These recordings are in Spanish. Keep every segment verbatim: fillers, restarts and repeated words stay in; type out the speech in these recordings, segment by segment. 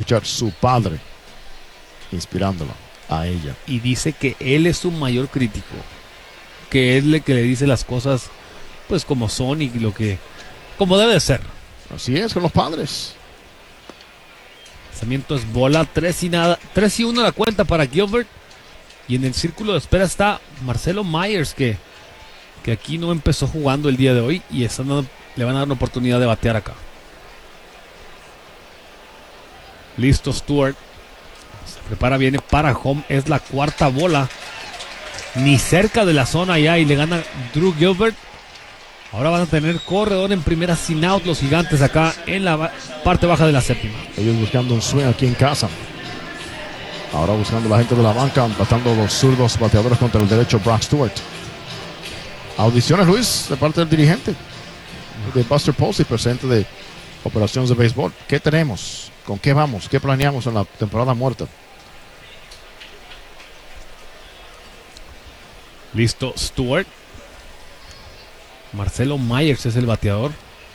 escuchar su padre inspirándola a ella. Y dice que él es su mayor crítico, que es el que le dice las cosas pues como son y lo que como debe de ser. Así es con los padres. Lanzamiento es bola, tres y nada, tres y uno la cuenta para Gilbert. Y en el círculo de espera está Marcelo Myers, que, que aquí no empezó jugando el día de hoy y están dando, le van a dar una oportunidad de batear acá. Listo Stewart. Se prepara, viene para home. Es la cuarta bola. Ni cerca de la zona ya y le gana Drew Gilbert. Ahora van a tener corredor en primera sin out los Gigantes acá en la ba- parte baja de la séptima. Ellos buscando un swing aquí en casa. Ahora buscando la gente de la banca, empatando los zurdos bateadores contra el derecho Brock Stewart. Audiciones, Luis, de parte del dirigente de Buster Posey, presidente de Operaciones de Béisbol. ¿Qué tenemos? ¿Con qué vamos? ¿Qué planeamos en la temporada muerta? Listo Stewart. Marcelo Myers es el bateador.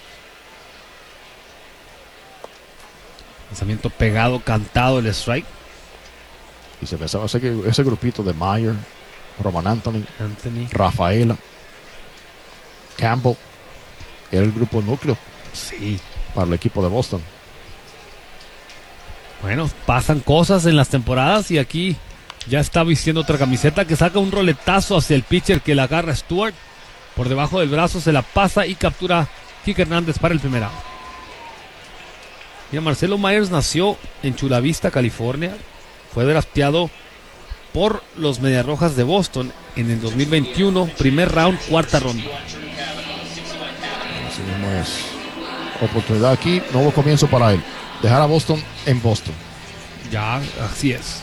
Lanzamiento pegado, cantado el strike. Y se pensaba ese, ese grupito de Meyer, Roman Anthony, Anthony. Rafaela, Campbell, era el grupo núcleo Sí. para el equipo de Boston. Bueno, pasan cosas en las temporadas y aquí ya está vistiendo otra camiseta que saca un roletazo hacia el pitcher que la agarra Stewart. Por debajo del brazo se la pasa y captura Kike Hernández para el primer out. Mira, Marcelo Myers nació en Chula Vista, California. Fue drafteado por los Medias Rojas de Boston en el dos mil veintiuno. Primer round, cuarta ronda. Así mismo es. Oportunidad aquí, nuevo comienzo para él. Dejar a Boston en Boston. Ya, así es.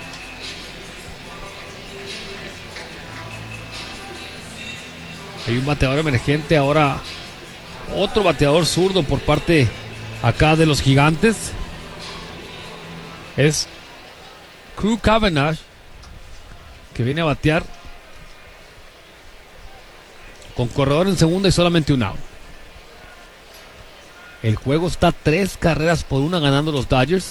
Hay un bateador emergente ahora. Otro bateador zurdo por parte acá de los Gigantes. Es Crew Cavanagh, que viene a batear con corredor en segunda y solamente un out. El juego está tres carreras por una ganando los Dodgers.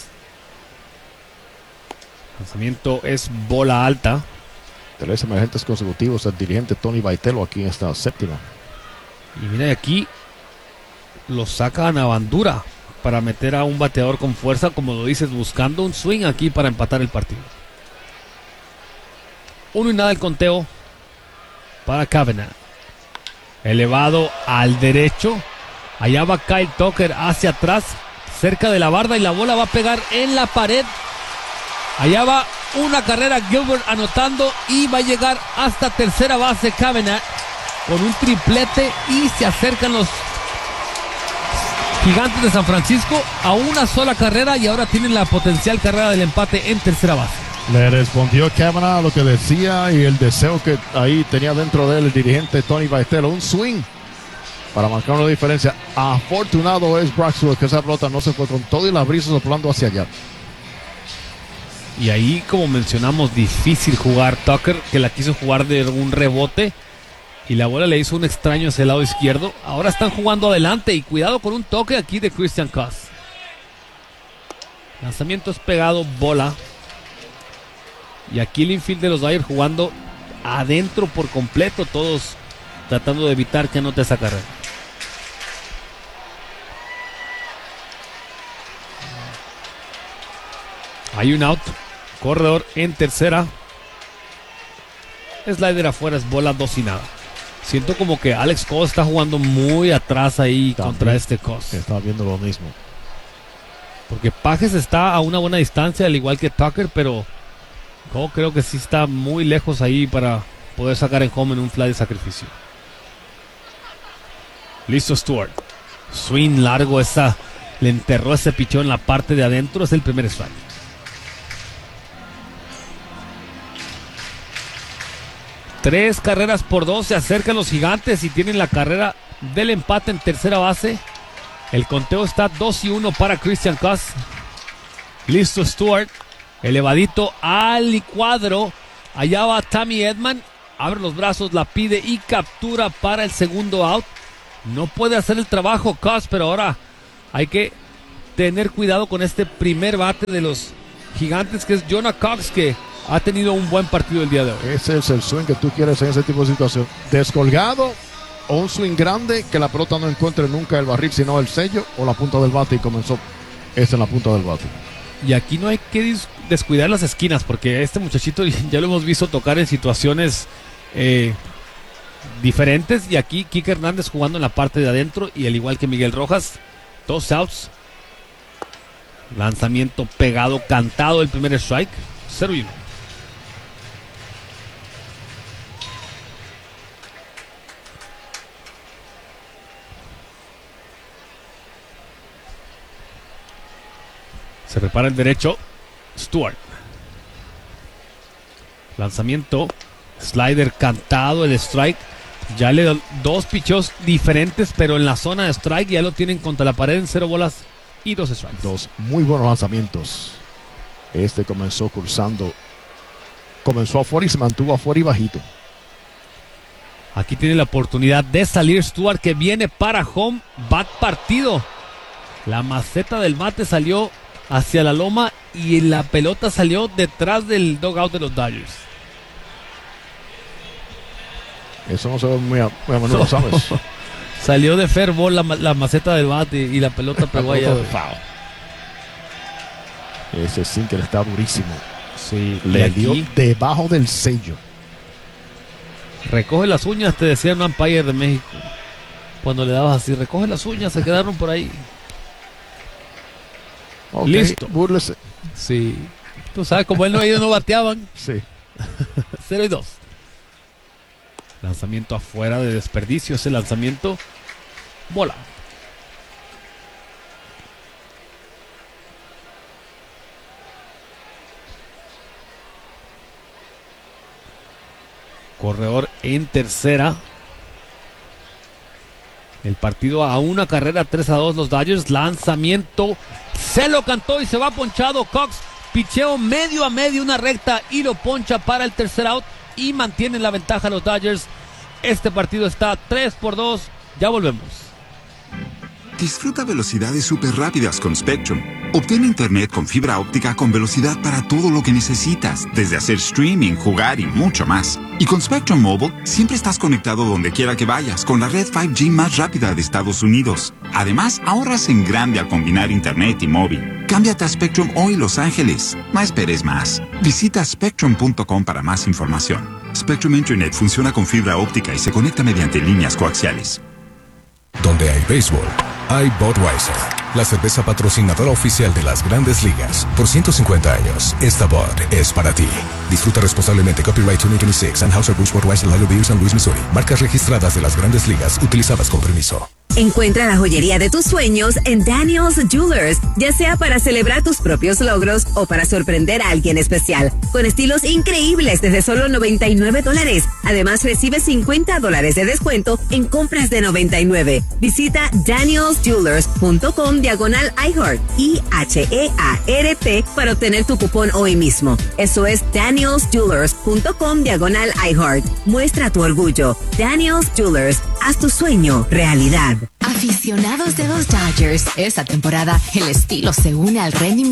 El lanzamiento es bola alta. Tres emergentes consecutivos el dirigente Tony Vitello aquí en esta séptima. Y mira, aquí lo sacan a bandura para meter a un bateador con fuerza, como lo dices, buscando un swing aquí para empatar el partido. Uno y nada el conteo para Cavanagh. Elevado al derecho. Allá va Kyle Tucker hacia atrás, cerca de la barda, y la bola va a pegar en la pared. Allá va una carrera, Gilbert anotando, y va a llegar hasta tercera base Cavanagh con un triplete, y se acercan los Gigantes de San Francisco a una sola carrera y ahora tienen la potencial carrera del empate en tercera base. Le respondió Cavanagh a lo que decía y el deseo que ahí tenía dentro de él el dirigente Tony Vitello. Un swing para marcar una diferencia. Afortunado es Brock Stewart, que esa pelota no se fue con todo y la brisa soplando hacia allá. Y ahí, como mencionamos, difícil jugar. Tucker, que la quiso jugar de un rebote y la bola le hizo un extraño hacia el lado izquierdo. Ahora están jugando adelante y cuidado con un toque aquí de Christian Cos. Lanzamiento es pegado, bola. Y aquí el infield de los Dodgers jugando adentro por completo, todos tratando de evitar que anote esa carrera. Hay un out, corredor en tercera. Slider afuera, es bola, dos y nada. Siento como que Alex Cos está jugando muy atrás ahí. También contra este Cos. Estaba viendo lo mismo. Porque Pages está a una buena distancia, al igual que Tucker, pero Cos creo que sí está muy lejos ahí para poder sacar en home en un fly de sacrificio. Listo Stewart. Swing largo, esa, le enterró ese pichón en la parte de adentro, es el primer strike. Tres carreras por dos, se acercan los Gigantes y tienen la carrera del empate en tercera base. El conteo está dos y uno para Christian Cos. Listo Stewart, elevadito al cuadro. Allá va Tommy Edman, abre los brazos, la pide y captura para el segundo out. No puede hacer el trabajo Cos, pero ahora hay que tener cuidado con este primer bate de los Gigantes, que es Jonah Cox, que ha tenido un buen partido el día de hoy. Ese es el swing que tú quieres en ese tipo de situación. Descolgado o un swing grande que la pelota no encuentre nunca el barril, sino el sello o la punta del bate, y comenzó ese en la punta del bate. Y aquí no hay que descuidar las esquinas, porque este muchachito ya lo hemos visto tocar en situaciones eh, diferentes, y aquí Kike Hernández jugando en la parte de adentro, y al igual que Miguel Rojas, dos outs. Lanzamiento pegado, cantado, el primer strike, cero y uno. Se prepara el derecho Stewart. Lanzamiento, slider cantado, el strike. Ya le dan dos picheos diferentes, pero en la zona de strike ya lo tienen contra la pared en cero bolas y dos strikes. Dos muy buenos lanzamientos. Este comenzó cursando, comenzó afuera y se mantuvo afuera y bajito. Aquí tiene la oportunidad de salir Stewart, que viene para home. Bat partido. La maceta del bate salió hacia la loma y la pelota salió detrás del dugout de los Dodgers. Eso no se ve muy a, muy a menudo, ¿sabes? Salió de fair ball la, la maceta del bate y la pelota pegó allá. Ese sinker está durísimo. Sí, le dio debajo del sello. Recoge las uñas, te decía un umpire de México. Cuando le dabas así, recoge las uñas, se quedaron por ahí. Okay, listo. Búrlese. Sí. Tú sabes, como él no, ellos no bateaban. Sí. cero y dos. Lanzamiento afuera de desperdicio. Ese lanzamiento. Bola. Corredor en tercera. El partido a una carrera, tres a dos los Dodgers. Lanzamiento. Se lo cantó y se va ponchado Cox. Picheo medio a medio, una recta, y lo poncha para el tercer out. Y mantienen la ventaja los Dodgers. Este partido está tres por dos. Ya volvemos. Disfruta velocidades súper rápidas con Spectrum. Obtén internet con fibra óptica con velocidad para todo lo que necesitas, desde hacer streaming, jugar y mucho más. Y con Spectrum Mobile, siempre estás conectado donde quiera que vayas con la red cinco G más rápida de Estados Unidos. Además, ahorras en grande al combinar internet y móvil. Cámbiate a Spectrum hoy, Los Ángeles. No esperes más. Visita spectrum punto com para más información. Spectrum Internet funciona con fibra óptica y se conecta mediante líneas coaxiales. Donde hay béisbol, hay Budweiser, la cerveza patrocinadora oficial de las Grandes Ligas. Por ciento cincuenta años, esta Bud es para ti. Disfruta responsablemente. Copyright veinte veintiséis. Anheuser-Busch Budweiser Lager Beer, San Luis, Missouri. Marcas registradas de las Grandes Ligas utilizadas con permiso. Encuentra la joyería de tus sueños en Daniel's Jewelers, ya sea para celebrar tus propios logros o para sorprender a alguien especial, con estilos increíbles desde solo noventa y nueve dólares. Además, recibe cincuenta dólares de descuento en compras de noventa y nueve. Visita daniels jewelers punto com diagonal iHeart, I H E A R T, para obtener tu cupón hoy mismo. Eso es daniels jewelers punto com diagonal iHeart. Muestra tu orgullo. Daniel's Jewelers, haz tu sueño realidad. Aficionados de los Dodgers, esta temporada el estilo se une al rendimiento.